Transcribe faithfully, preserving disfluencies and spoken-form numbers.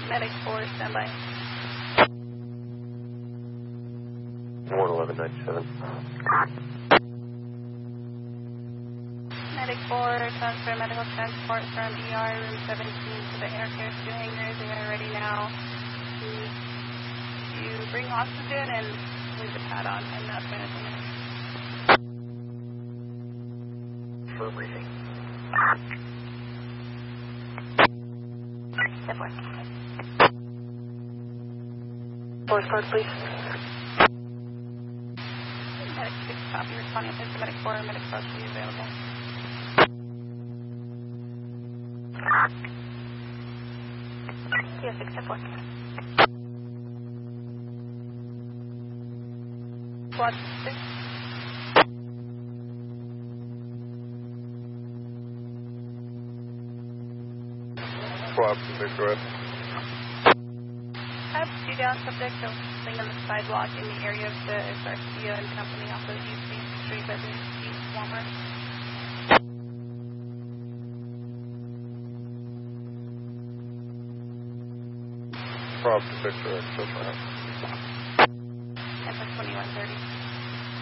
Medic four, standby. one eleven ninety-seven. Medic four, transfer medical transport from E R room seventeen to the air care two hangars. They are ready now to, to bring oxygen and leave the pad on, and that's when it's a minute. For briefing. Step one. Force card, please. Medic six, copy, responding to Medic four, Medic four should be available. Yes, six, step one. Squad six. Squad six, go ahead. I have two down subjects of sitting on the sidewalk in the area of the Garcia and Company off of East Street by the East Walmart. Squad six, go ahead.